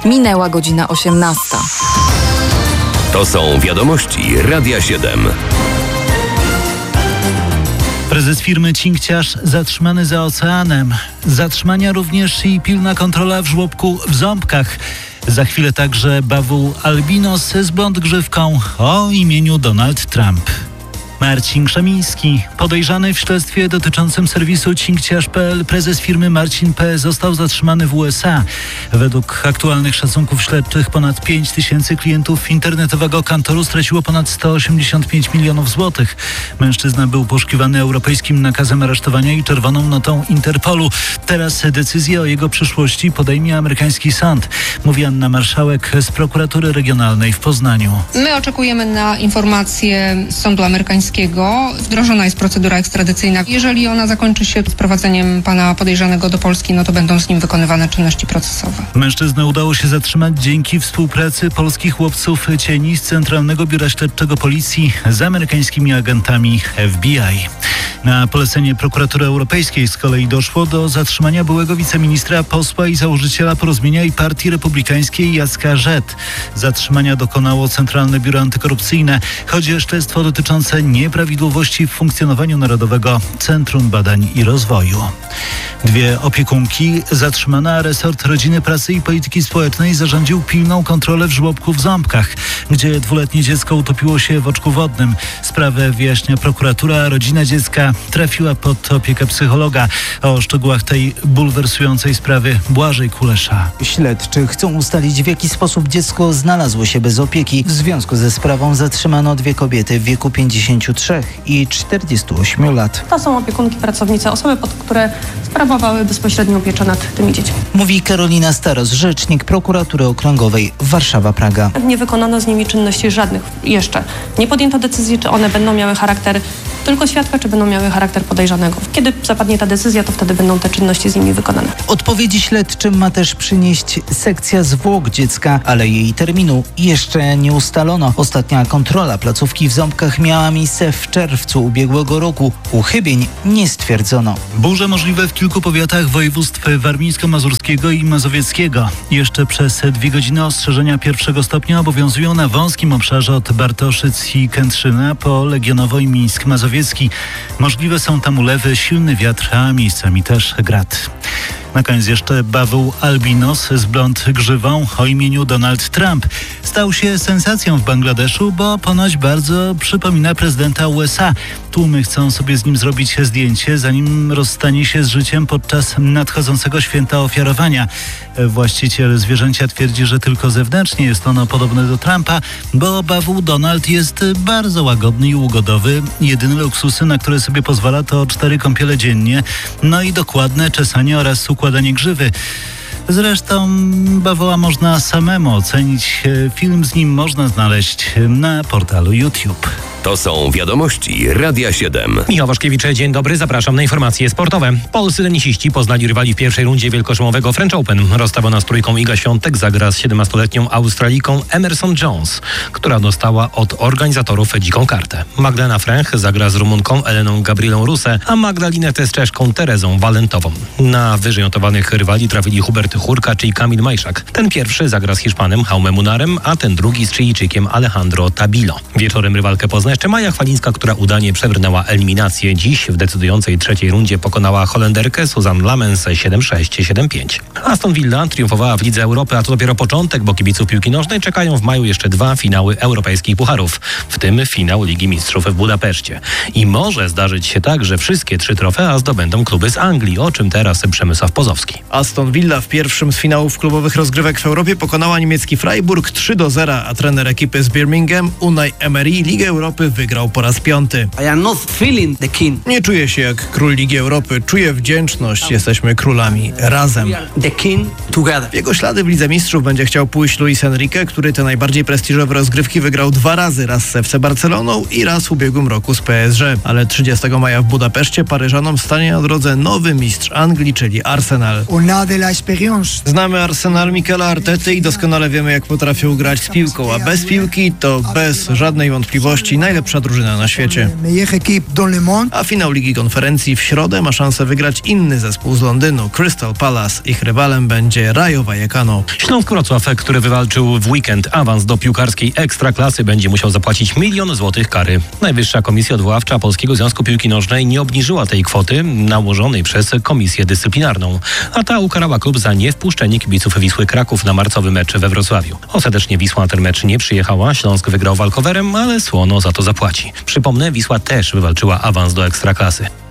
Minęła godzina 18. To są wiadomości Radia 7. Prezes firmy Cinkciarz zatrzymany za oceanem. Zatrzymania również i pilna kontrola w żłobku w Ząbkach. Za chwilę także bawu albinos z blond grzywką o imieniu Donald Trump. Marcin Krzemiński, podejrzany w śledztwie dotyczącym serwisu cinkciarz.pl, prezes firmy Marcin P. został zatrzymany w USA. Według aktualnych szacunków śledczych ponad 5 000 klientów internetowego kantoru straciło ponad 185 milionów złotych. Mężczyzna był poszukiwany europejskim nakazem aresztowania i czerwoną notą Interpolu. Teraz decyzję o jego przyszłości podejmie amerykański sąd, mówi Anna Marszałek z prokuratury regionalnej w Poznaniu. My oczekujemy na informacje z sądu amerykańskiego. Wdrożona jest procedura ekstradycyjna. Jeżeli ona zakończy się sprowadzeniem pana podejrzanego do Polski, no to będą z nim wykonywane czynności procesowe. Mężczyznę udało się zatrzymać dzięki współpracy polskich łowców cieni z Centralnego Biura Śledczego Policji z amerykańskimi agentami FBI. Na polecenie prokuratury europejskiej z kolei doszło do zatrzymania byłego wiceministra, posła i założyciela Porozumienia i Partii Republikańskiej Jacka Rzet. Zatrzymania dokonało Centralne Biuro Antykorupcyjne. Chodzi o śledztwo dotyczące nieprawidłowości w funkcjonowaniu Narodowego Centrum Badań i Rozwoju. 2 opiekunki zatrzymane, a resort Rodziny, Pracy i Polityki Społecznej zarządził pilną kontrolę w żłobku w Ząbkach, gdzie 2-letnie dziecko utopiło się w oczku wodnym. Sprawę wyjaśnia prokuratura, a rodzina dziecka trafiła pod opiekę psychologa. O szczegółach tej bulwersującej sprawy Błażej Kulesza. Śledczy chcą ustalić, w jaki sposób dziecko znalazło się bez opieki. W związku ze sprawą zatrzymano 2 kobiety w wieku 53 i 48 lat. To są opiekunki, pracownice, osoby, które sprawowały bezpośrednią pieczę nad tymi dziećmi. Mówi Karolina Staros, rzecznik prokuratury okręgowej Warszawa-Praga. Nie wykonano z nimi czynności żadnych jeszcze. Nie podjęto decyzji, czy one będą miały charakter tylko świadka, czy będą miały charakter podejrzanego. Kiedy zapadnie ta decyzja, to wtedy będą te czynności z nimi wykonane. Odpowiedzi śledczym ma też przynieść sekcja zwłok dziecka, ale jej terminu jeszcze nie ustalono. Ostatnia kontrola placówki w Ząbkach miała miejsce w czerwcu ubiegłego roku. Uchybień nie stwierdzono. Burze możliwe w kilku powiatach województw warmińsko-mazurskiego i mazowieckiego. Jeszcze przez 2 godziny ostrzeżenia 1. stopnia obowiązują na wąskim obszarze od Bartoszyc i Kętrzyna po Legionowo i Mińsk Mazowiecki. Możliwe są tam ulewy, silny wiatr, a miejscami też grad. Na koniec jeszcze bawu albinos z blond grzywą o imieniu Donald Trump. Stał się sensacją w Bangladeszu, bo ponoć bardzo przypomina prezydenta USA. Tłumy chcą sobie z nim zrobić zdjęcie, zanim rozstanie się z życiem podczas nadchodzącego święta ofiarowania. Właściciel zwierzęcia twierdzi, że tylko zewnętrznie jest ono podobne do Trumpa, bo bawu Donald jest bardzo łagodny i ugodowy. Jedyne luksusy, na które sobie pozwala, to 4 kąpiele dziennie, no i dokładne czesanie oraz układanie grzywy. Zresztą bawoła można samemu ocenić. Film z nim można znaleźć na portalu YouTube. To są wiadomości Radia 7. Michał Waszkiewicz, dzień dobry, zapraszam na informacje sportowe. Polscy tenisiści poznali rywali w pierwszej rundzie wielkoszlemowego French Open. Rozstawiona z trójką Iga Świątek zagra z 17-letnią Australijką Emerson Jones, która dostała od organizatorów dziką kartę. Magdalena Fręch zagra z Rumunką Eleną Gabrielą Ruse, a Magdalinę z Czeszką Terezą Walentową. Na wyżej notowanych rywali trafili Hubert Hurkacz i Kamil Majszak. Ten pierwszy zagra z Hiszpanem Jaume Munarem, a ten drugi z Chilijczykiem Alejandro Tabilo. Wieczorem rywalkę pozna jeszcze Maja Chwalińska, która udanie przebrnęła eliminację. Dziś w decydującej trzeciej rundzie pokonała Holenderkę Suzanne Lamens 7-6-7-5. Aston Villa triumfowała w Lidze Europy, a to dopiero początek, bo kibiców piłki nożnej czekają w maju jeszcze 2 finały europejskich pucharów, w tym finał Ligi Mistrzów w Budapeszcie. I może zdarzyć się tak, że wszystkie 3 trofea zdobędą kluby z Anglii, o czym teraz Przemysław Pozowski. Aston Villa w pierwszym z finałów klubowych rozgrywek w Europie pokonała niemiecki Freiburg 3-0, a trener ekipy z Birmingham Unai Emery Ligę Europy wygrał po raz 5. Nie czuję się jak król Ligi Europy, czuję wdzięczność, jesteśmy królami razem. W jego ślady w Lidze Mistrzów będzie chciał pójść Luis Enrique, który te najbardziej prestiżowe rozgrywki wygrał 2 razy, raz z FC Barceloną i raz w ubiegłym roku z PSG. Ale 30 maja w Budapeszcie Paryżanom stanie na drodze nowy mistrz Anglii, czyli Arsenal. Znamy Arsenal Mikela Artety i doskonale wiemy, jak potrafią grać z piłką, a bez piłki to bez żadnej wątpliwości najlepsza drużyna na świecie. A finał Ligi Konferencji w środę ma szansę wygrać inny zespół z Londynu, Crystal Palace. Ich rywalem będzie Rayo Vallecano. Śląsk Wrocław, który wywalczył w weekend awans do piłkarskiej Ekstraklasy, będzie musiał zapłacić 1 000 000 złotych kary. Najwyższa Komisja Odwoławcza Polskiego Związku Piłki Nożnej nie obniżyła tej kwoty nałożonej przez Komisję Dyscyplinarną, a ta ukarała klub za niewpuszczenie kibiców Wisły Kraków na marcowy mecz we Wrocławiu. Ostatecznie Wisła na ten mecz nie przyjechała, Śląsk wygrał walkowerem, ale słono za to zapłaci. Przypomnę, Wisła też wywalczyła awans do Ekstraklasy.